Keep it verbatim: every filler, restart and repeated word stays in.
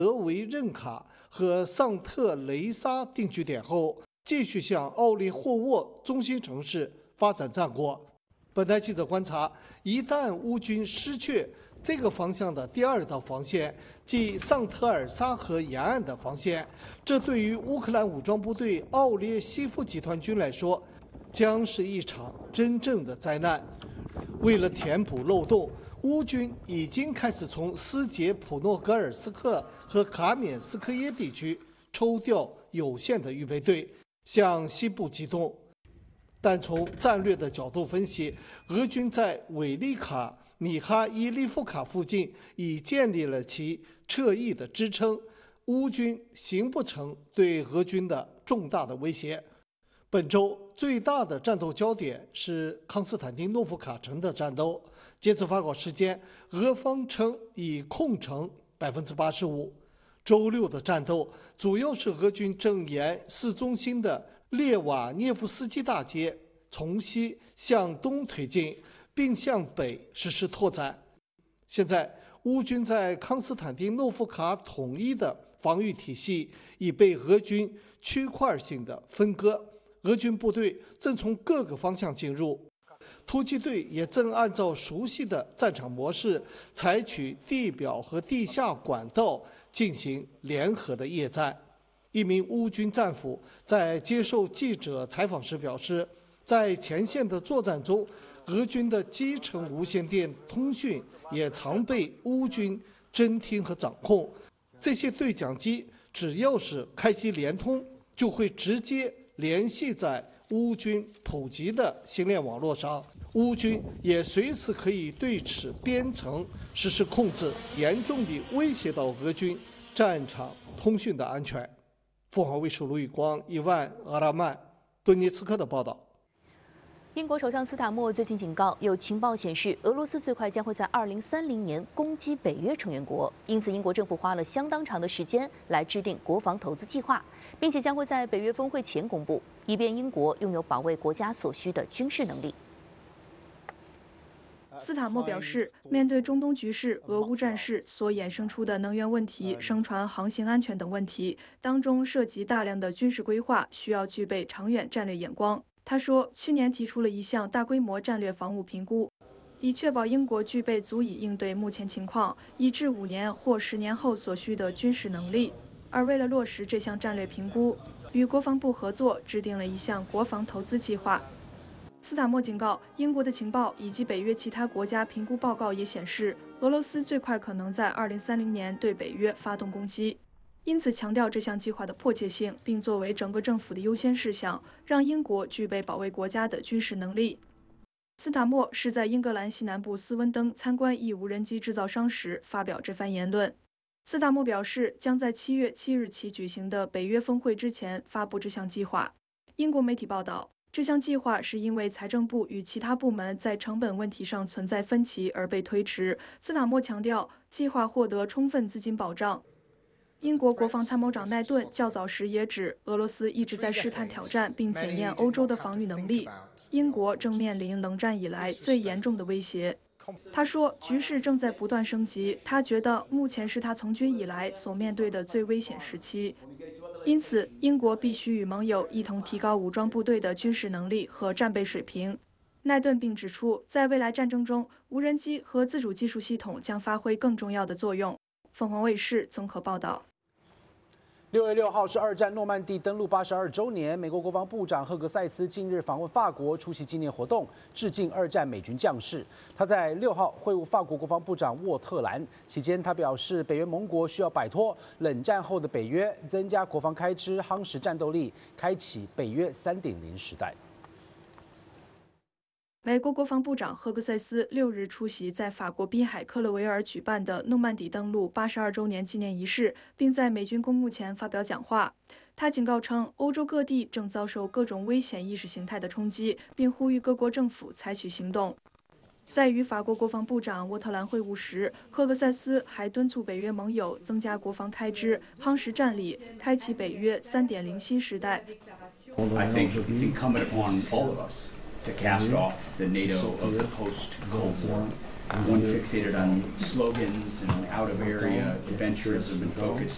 德维任卡和桑特雷萨定居点后，继续向奥利霍沃中心城市发展战果。本台记者观察，一旦乌军失去这个方向的第二道防线，即桑特尔沙河沿岸的防线，这对于乌克兰武装部队奥列西夫集团军来说，将是一场真正的灾难。为了填补漏洞，乌军已经开始从斯捷普诺格尔斯克和卡缅斯科耶地区抽调有限的预备队，向西部机动。但从战略的角度分析，俄军在韦利卡、米哈伊利夫卡附近已建立了其侧翼的支撑，乌军形不成对俄军的重大的威胁。本周最大的战斗焦点是康斯坦丁诺夫卡城的战斗。截至发稿时间，俄方称已控城百分之八十五。周六的战斗主要是俄军正沿市中心的列瓦涅夫斯基大街从西向东推进，并向北实施拓展。现在，乌军在康斯坦丁诺夫卡统一的防御体系已被俄军区块性的分割，俄军部队正从各个方向进入。突击队也正按照熟悉的战场模式，采取地表和地下管道进行联合的夜战。一名乌军战俘在接受记者采访时表示，在前线的作战中，俄军的基层无线电通讯也常被乌军侦听和掌控。这些对讲机只要是开机连通，就会直接联系在乌军普及的星链网络上。乌军也随时可以对此编程实施控制，严重地威胁到俄军战场通讯的安全。凤凰卫视卢宇光、伊万·阿拉曼、顿涅茨克的报道。 英国首相斯塔默最近警告，有情报显示，俄罗斯最快将会在二零三零年攻击北约成员国，因此英国政府花了相当长的时间来制定国防投资计划，并且将会在北约峰会前公布，以便英国拥有保卫国家所需的军事能力。 斯塔默表示，面对中东局势、俄乌战事所衍生出的能源问题、商船航行安全等问题，当中涉及大量的军事规划，需要具备长远战略眼光。他说，去年提出了一项大规模战略防务评估，以确保英国具备足以应对目前情况，以至五年或十年后所需的军事能力。而为了落实这项战略评估，与国防部合作制定了一项国防投资计划。斯塔默警告，英国的情报以及北约其他国家评估报告也显示，俄罗斯最快可能在二零三零年对北约发动攻击，因此强调这项计划的迫切性，并作为整个政府的优先事项，让英国具备保卫国家的军事能力。斯塔默是在英格兰西南部斯温登参观一无人机制造商时发表这番言论。斯塔默表示，将在七月七日起举行的北约峰会之前发布这项计划。英国媒体报道，这项计划是因为财政部与其他部门在成本问题上存在分歧而被推迟。斯塔默强调，计划获得充分资金保障。英国国防参谋长奈顿较早时也指，俄罗斯一直在试探挑战并检验欧洲的防御能力，英国正面临冷战以来最严重的威胁。他说，局势正在不断升级，他觉得目前是他从军以来所面对的最危险时期。因此，英国必须与盟友一同提高武装部队的军事能力和战备水平。奈顿并指出，在未来战争中，无人机和自主技术系统将发挥更重要的作用。凤凰卫视综合报道。 六月六号是二战诺曼底登陆八十二周年，美国国防部长赫格塞斯近日访问法国，出席纪念活动，致敬二战美军将士。他在六号会晤法国国防部长沃特兰，期间他表示，北约盟国需要摆脱冷战后的北约，增加国防开支，夯实战斗力，开启北约 三点零 时代。 美国国防部长赫格塞斯六日出席在法国滨海克勒维尔举办的诺曼底登陆八十二周年纪念仪式，并在美军公墓前发表讲话。他警告称，欧洲各地正遭受各种危险意识形态的冲击，并呼吁各国政府采取行动。在与法国国防部长沃特兰会晤时，赫格塞斯还敦促北约盟友增加国防开支，夯实战力，开启北约 三点零 新时代。 I think it's incumbent upon all of us to cast off the NATO of the post-Cold War, one fixated on slogans and out-of-area adventurism and focus